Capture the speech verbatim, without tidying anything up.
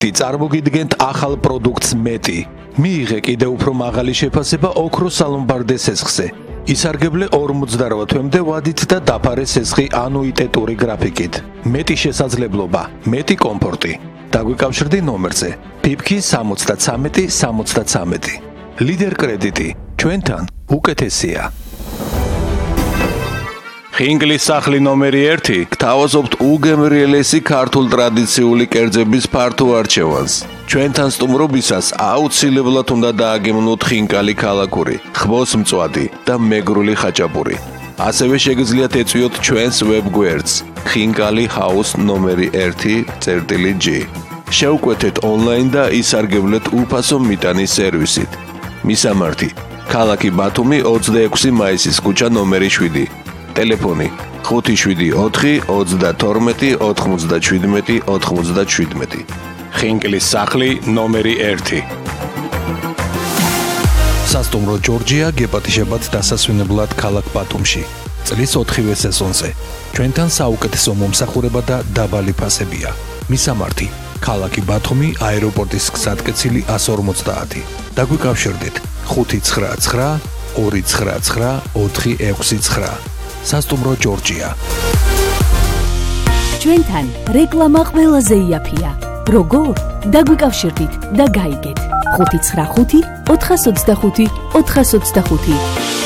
წარმოგიდგენთ ახალ პროდუქტს მეტი. მიიღე კიდევ უფრო მაღალი შეფასება ოქროს სალომბარდე სესხზე. ისარგებლე ორმოცდაოთხ თვემდე ვადით და დაფარე სესხი ანუიტეტური გრაფიკით. მეტი შესაძლებლობა, მეტი კომფორტი. დაგვიკავშირდი ნომერზე ფიფკი სამოცდათრამეტი სამოცდათრამეტი. ლიდერ კრედიტი, ჩვენთან უკეთესია. ხინგლის სახლი ნომერი ერთი გთავაზობთ უგემრიელესი ქართულ ტრადიციული კერძების ფართო არჩევანს. ჩვენთან სტუმრობისას აუცილებლად უნდა დააგემოვნოთ ხინკალი ქალაქური, ხმოსმწვადი და მეგრული ხაჭაპური. ასევე შეგიძლიათ ეწვიოთ ჩვენს ვებგვერდს ხინკალი ჰაუს ნომერი ერთი წერტილი ჯი. შევკვეთეთ ონლაინ და ისარგებლეთ უფასო მიტანის სერვისით. მისამართი: ქალაქი ბათუმი ოცდაექვსი მაისის ქუჩა ნომერი შვიდი. ტელეფონი ხუთი შვიდი ოთხი ოცდათორმეტი ოთხმოცდაჩვიდმეტი ოთხმოცდაჩვიდმეტი. ხინკლის სახლი ნომერი ერთი. სასტუმრო ჯორჯია გეპატიჟებათ დასასვენებლად ქალაქ ბათუმში. წლის ოთხივე სეზონზე. ჩვენთან საუკეთესო მომსახურება და დაბალი ფასებია. მისამართი: ქალაქი ბათუმი, აეროპორტის გზატკეცილი εκατს ორმოცდაათი. დაგვიკავშირდით ხუთი ცხრა ცხრა ორი ცხრა ცხრა ოთხი ექვსი ცხრა. სასტუმრო ჯორჯია. ჩვენთან რეკლამა ყველაზე იაფია. როგორ? დაგვიკავშირდით და გაიგეთ. ხუთი ცხრა ხუთი ოთხას ოცდახუთი ოთხას ოცდახუთი.